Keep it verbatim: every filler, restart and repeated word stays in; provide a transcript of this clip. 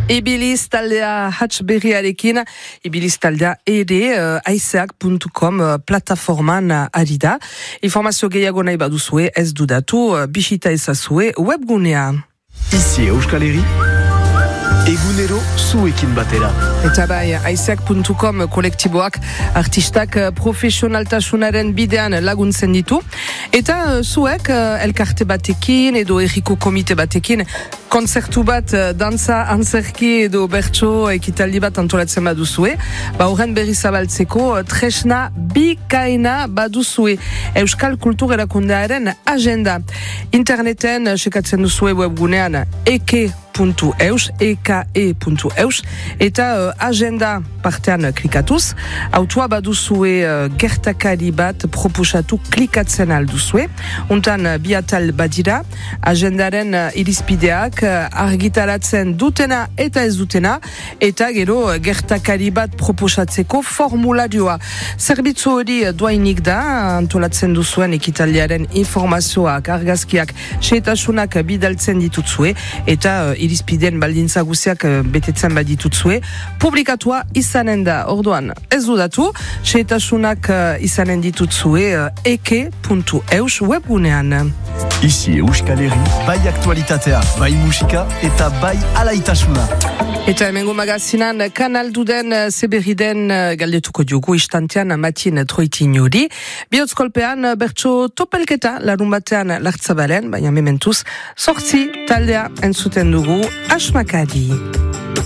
Ibiliz taldea hatz berriarekin, Ibiliz taldea ere uh, aizeak puntu com uh, plataforman uh, ari da. Informazio gehiago nahi baduzue, ez dudatu, uh, bisita ezazue webgunea. Ici Euskal Herri, egunero zuekin batera. Eta bai, aizeak puntu com kolektiboak artistak profesionaltasunaren bidean laguntzen ditu. Eta uh, zuek uh, elkarte batekin edo erriko komite batekin konzertu bat, dantza, antzerki edo bertso ekitaldi bat antolatzen baduzue, ba horren berri zabaltzeko tresna bikaina baduzue. Euskal Kultur Erakundearen agenda. Interneten sekatzen duzue webgunean eke puntu eus, eke puntu eus, eta uh, agenda partean klikatuz, autua baduzue uh, gertakari bat proposatu klikatzen alduzue, untan uh, biatal badira, agendaren uh, irizpideak uh, argitaratzen dutena eta ez dutena, eta gero uh, gertakari bat proposatzeko formularioa. Zerbitzu hori uh, doainik da, antolatzen duzuen ekitaldiaren informazioak, argazkiak, xehetasunak bidaltzen ditutzue, eta uh, irizpideen baldintza guziak betetzen baditutzue, publikatua izanen da. Orduan, ez dudatu, xehetasunak izanen ditutzue eke puntu eus webgunean. Ici Euskal Herri, bai aktualitatea, bai musika eta bai alaitasuna. Eta hemengo magazinan kanal duden zeberiden galdetuko diogu istantean matin troitinuri. Bihotzkolpean bertso topelketa larun batean lartzabalen, baina mementuz sortzi taldea entzuten dugu asmakadi.